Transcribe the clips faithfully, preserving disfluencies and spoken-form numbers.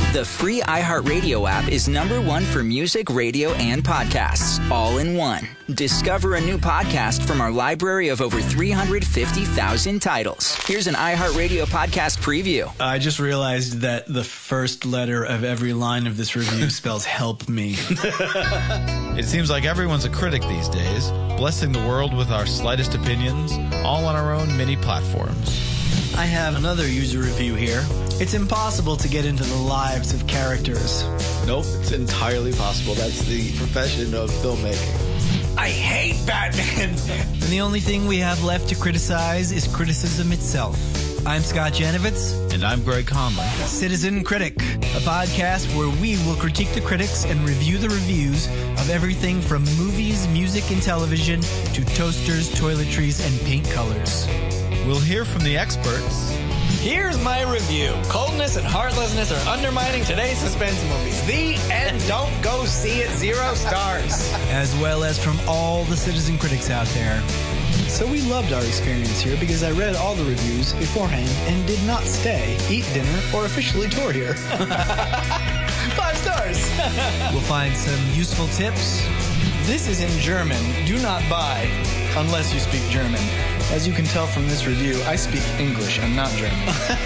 The free iHeartRadio app is number one for music, radio, and podcasts, all in one. Discover a new podcast from our library of over three hundred fifty thousand titles. Here's an iHeartRadio podcast preview. I just realized that the first letter of every line of this review spells help me. It seems like everyone's a critic these days, blessing the world with our slightest opinions, all on our own mini platforms. I have another user review here. It's impossible to get into the lives of characters. Nope, it's entirely possible. That's the profession of filmmaking. I hate Batman! And the only thing we have left to criticize is criticism itself. I'm Scott Janovitz. And I'm Greg Conley. Citizen Critic, a podcast where we will critique the critics and review the reviews of everything from movies, music, and television to toasters, toiletries, and paint colors. We'll hear from the experts. Here's my review. Coldness and heartlessness are undermining today's suspense movies. The end. Don't go see it. Zero stars. As well as from all the citizen critics out there. So we loved our experience here because I read all the reviews beforehand and did not stay, eat dinner, or officially tour here. Five stars. We'll find some useful tips. This is in German. Do not buy unless you speak German. As you can tell from this review, I speak English and not German.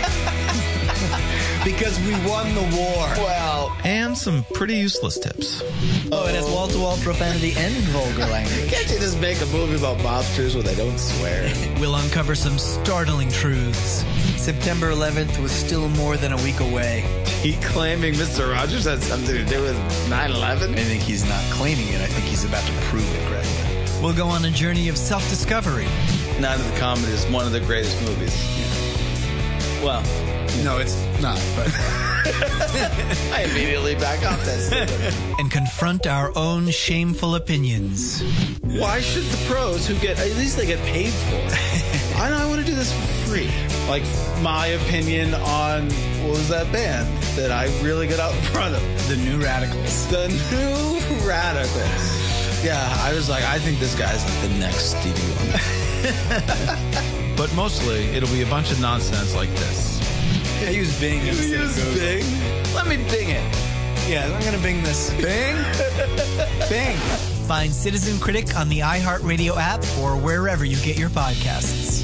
Because we won the war. Well, and some pretty useless tips. Oh, it has wall-to-wall profanity and vulgar language. Can't you just make a movie about mobsters where they don't swear? We'll uncover some startling truths. September eleventh was still more than a week away. He claiming Mister Rogers had something to do with nine eleven? I think he's not claiming it. I think he's about to prove it, Greg. We'll go on a journey of self-discovery. Night of the Comedy is one of the greatest movies. Yeah. Well, no, it's not, but I immediately back off that statement. And confront our own shameful opinions. Why should the pros who get, at least they get paid for it? I know I want to do this for free. Like my opinion on, what was that band that I really got out in front of? The New Radicals. The New Radicals. Yeah, I was like, I think this guy's like the next Stevie Wonder. But mostly, it'll be a bunch of nonsense like this. Yeah, use Bing. You use Bing? Let me Bing it. Yeah, I'm going to Bing this. Bing? Bing. Find Citizen Critic on the iHeartRadio app or wherever you get your podcasts.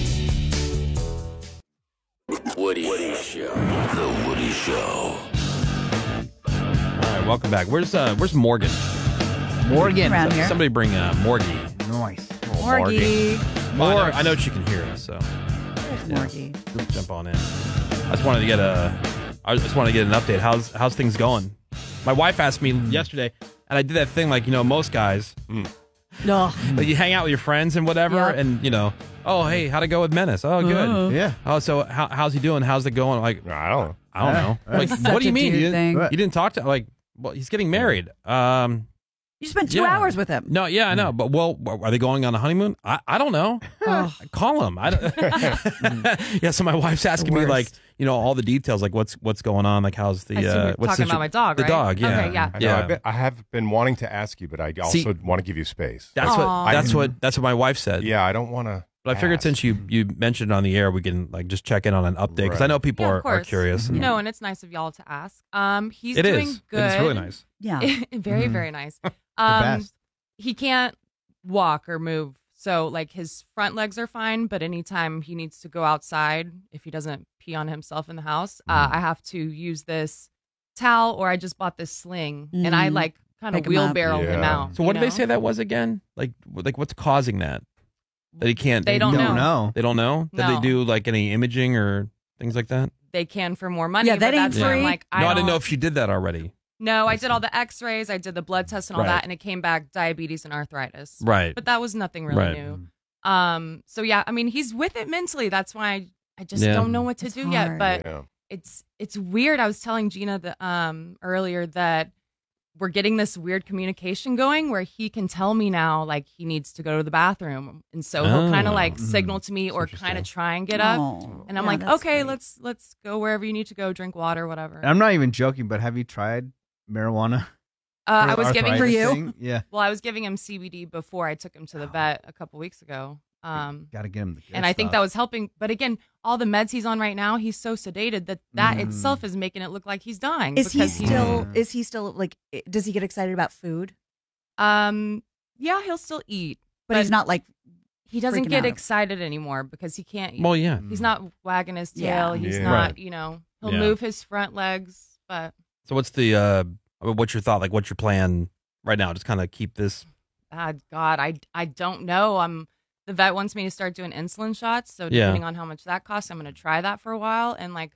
Woody, Woody Show. The Woody Show. All right, welcome back. Where's uh, where's Morgan? Morgan. Around here. Somebody bring uh, Morgie. Nice. Oh, Morgie. Morgie. Well, I, know, I know she can hear us, so. There's yeah. Morgie. Jump on in. I just wanted to get a. I just wanted to get an update. How's how's things going? My wife asked me yesterday, and I did that thing like you know most guys. Mm. No. Like you hang out with your friends and whatever, Yep. and you know, oh hey, how'd it go with Menace? Oh good. Uh-huh. Yeah. Oh so how, how's he doing? How's it going? Like I don't know. I don't know. Like That's what do such you a mean? dude You thing. didn't, you didn't talk to like? Well, he's getting married. Um. You spent two Yeah. hours with him. No, yeah, I know, but well, are they going on a honeymoon? I, I don't know. Oh. Call him. I don't. Yeah, so my wife's asking me worst. like, you know, all the details, like what's what's going on, like how's the I assume uh, you're what's talking situ- about my dog, the right? dog, yeah, Okay, yeah. I, know, yeah. I've been, I have been wanting to ask you, but I also See- want to give you space. That's Aw. what that's what that's what my wife said. Yeah, I don't want to. But I figured since you you mentioned it on the air, we can like just check in on an update because I know people Yeah, are, of are course. curious. And No, and it's nice of y'all to ask. Um, he's it doing is. good. It's really nice. Yeah. very, Mhm. very nice. Um, best. he can't walk or move, so like his front legs are fine. But anytime he needs to go outside, if he doesn't pee on himself in the house, uh, I have to use this towel, or I just bought this sling, and I Mhm. like kind of Pick him up. wheelbarrow him Yeah. out. So you what did they know? say that was again? Like like what's causing that? That he can't. They don't know. know. They don't know. Did No. they do like any imaging or things like that? They can for more money. Yeah, that but ain't that's where I'm free. like, I no, I don't, didn't know if she did that already. No, I I did see. all the X-rays, I did the blood test and all Right. that, and it came back diabetes and arthritis. Right. But that was nothing really Right. new. Um. So yeah, I mean, he's with it mentally. That's why I, I just Yeah. don't know what to It's do yet. hard. But Yeah. it's it's weird. I was telling Gina the, um earlier that we're getting this weird communication going where he can tell me now like he needs to go to the bathroom, and so he'll kind Oh. of like signal to me or kind of try and get up. Oh, And I'm yeah, like, that's okay, great. let's let's go wherever you need to go, drink water, whatever. I'm not even joking, but have you tried marijuana? Uh, For I was giving arthritis For you? thing? Yeah. well, I was giving him C B D before I took him to the vet a couple weeks ago. Um, Got to get him the good and I think stuff. that was helping. But again, all the meds he's on right now, he's so sedated that that Mm. itself is making it look like he's dying. Is he because he's- still? Is he still like? Does he get excited about food? Um, yeah, he'll still eat, But, he's not like. He doesn't freaking get out. excited anymore because he can't eat. Well, yeah. He's not wagging his Yeah. tail. He's Yeah. not, Right. you know, he'll Yeah. move his front legs, but So what's the uh, I mean, what's your thought? Like, what's your plan right now? Just kind of keep this. ah, God, I I don't know. I'm the vet wants me to start doing insulin shots, so Yeah. depending on how much that costs, I'm going to try that for a while. And like,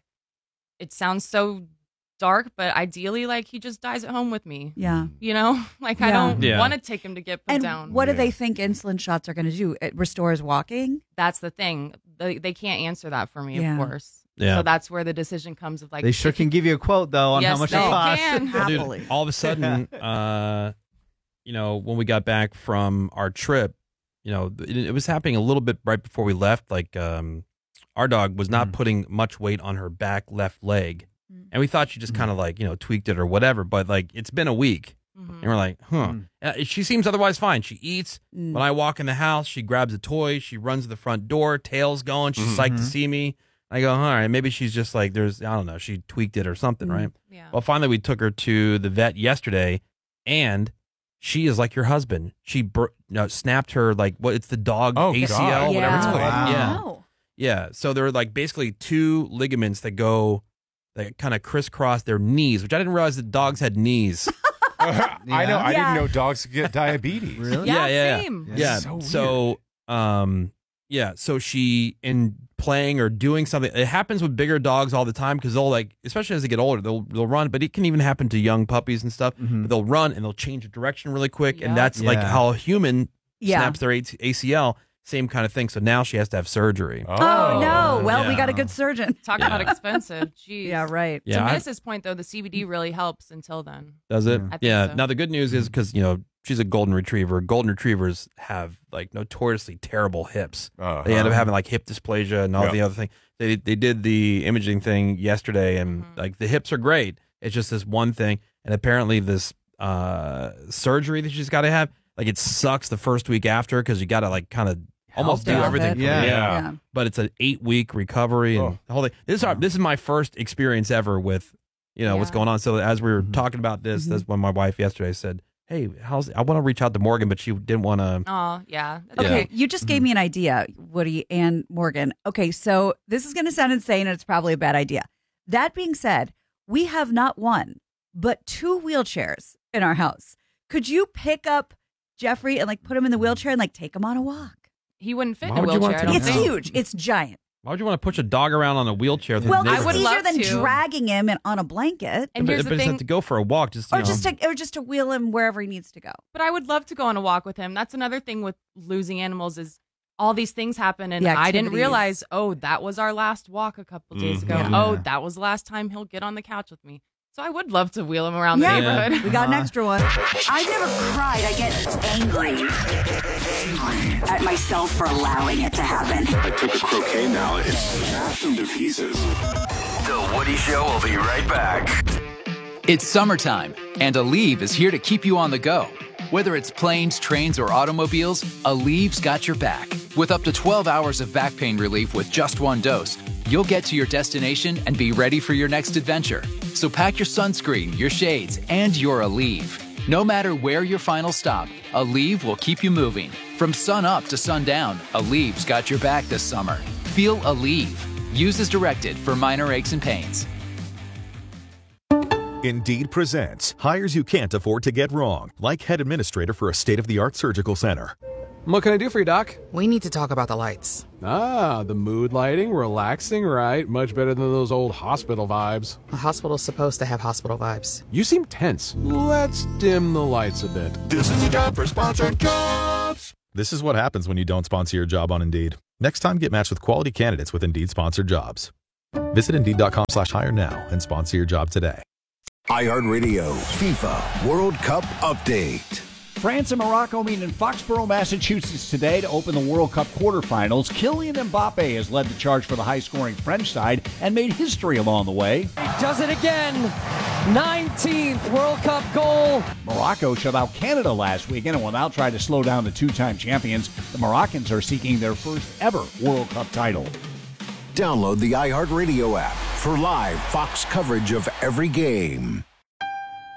it sounds so dark, but ideally, like he just dies at home with me. Yeah. You know, like I Yeah. don't Yeah. want to take him to get put And down. what do Yeah. they think insulin shots are going to do? It restores walking. That's the thing. They, they can't answer that for me, Yeah. of course. Yeah. So that's where the decision comes of like They sure can give you a quote, though, on Yes, how much they it costs. can. Well, dude, Happily. all of a sudden, uh, you know, when we got back from our trip, you know, it, it was happening a little bit right before we left. Like, um, our dog was not Mm. putting much weight on her back left leg, Mm. and we thought she just kind of like, you know, tweaked it or whatever. But like, it's been a week, Mhm. and we're like, huh. Mm. Uh, she seems otherwise fine. She eats. Mm. When I walk in the house, she grabs a toy. She runs to the front door, tail's going. She's psyched to see me. I go, all right, maybe she's just like, there's, I don't know, she tweaked it or something, Mm. right? Yeah. Well, finally, we took her to the vet yesterday, and she is like your husband. She br- no, snapped her, like, what? It's the dog Oh, A C L, God. whatever it's Yeah. called. Wow. Yeah. Oh. Yeah. So they're like basically two ligaments that go, that kind of crisscross their knees, which I didn't realize that dogs had knees. I know. I Yeah. didn't know dogs could get diabetes. Really? Yeah, yeah, yeah, same. Yeah. Yeah. So So, um, yeah. So she in playing or doing something. It happens with bigger dogs all the time because they'll like, especially as they get older, they'll they'll run. But it can even happen to young puppies and stuff. Mhm. But they'll run and they'll change of direction really quick, and Yeah. that's like Yeah. how a human Yeah. snaps their A C L. Same kind of thing. So now she has to have surgery. Oh, no. Well, we Yeah. got a good surgeon. Talk about expensive. Jeez. Yeah, right. Yeah, to I- Miss's point, though, the C B D really helps until then. Does it? Yeah. I think Yeah. so. Now the good news is because you know she's a golden retriever. Golden retrievers have like notoriously terrible hips. Uh-huh. They end up having like hip dysplasia and all Yeah. the other thing. They they did the imaging thing yesterday, and Mhm. like the hips are great. It's just this one thing, and apparently this uh, surgery that she's got to have, like it sucks the first week after because you got to like kind of almost do Stop everything. it. For Yeah. the- Yeah. But it's an eight week recovery and Oh. the whole thing. This is our, this is my first experience ever with you know what's Yeah. going on. So as we were Mhm. talking about this, Mhm. that's when my wife yesterday said, "Hey, how's I want to reach out to Morgan, but she didn't want to." Oh, yeah. That's Okay, okay. you just gave me an idea, Woody and Morgan. Okay, so this is going to sound insane and it's probably a bad idea. That being said, we have not one, but two wheelchairs in our house. Could you pick up Jeffrey and like put him in the wheelchair and like take him on a walk? He wouldn't fit Why in a would you want wheelchair. to I don't It's No. think. huge. It's giant. Why would you want to push a dog around on a wheelchair? through Well, the I it's would neighborhood? easier love than to. dragging him in, on a blanket, And but, here's the but it's thing. not to go for a walk, just you or know. just to or just to wheel him wherever he needs to go. But I would love to go on a walk with him. That's another thing with losing animals is all these things happen, and The I didn't activities. realize. Oh, that was our last walk a couple days Mhm. ago. Yeah. Oh, that was the last time he'll get on the couch with me. So I would love to wheel him around Yeah. the neighborhood. We got an Uh-huh. extra one. I never cried. I get angry at myself for allowing it to happen. I took a croquet mallet and smashed him to pieces. The Woody Show will be right back. It's summertime, and Aleve is here to keep you on the go. Whether it's planes, trains, or automobiles, Aleve's got your back. With up to twelve hours of back pain relief with just one dose, you'll get to your destination and be ready for your next adventure. So pack your sunscreen, your shades, and your Aleve. No matter where your final stop, Aleve will keep you moving. From sun up to sundown, Aleve's got your back this summer. Feel Aleve. Use as directed for minor aches and pains. Indeed presents hires you can't afford to get wrong, like head administrator for a state-of-the-art surgical center. What can I do for you, Doc? We need to talk about the lights. Ah, the mood lighting, relaxing, right? Much better than those old hospital vibes. A hospital's supposed to have hospital vibes. You seem tense. Let's dim the lights a bit. This is your job for sponsored jobs. This is what happens when you don't sponsor your job on Indeed. Next time, get matched with quality candidates with Indeed sponsored jobs. Visit Indeed.com slash hire now and sponsor your job today. iHeartRadio FIFA World Cup Update. France and Morocco meet in Foxborough, Massachusetts today to open the World Cup quarterfinals. Kylian Mbappe has led the charge for the high-scoring French side and made history along the way. He does it again. nineteenth World Cup goal. Morocco shut out Canada last weekend and will now try to slow down the two-time champions. The Moroccans are seeking their first ever World Cup title. Download the iHeartRadio app for live Fox coverage of every game.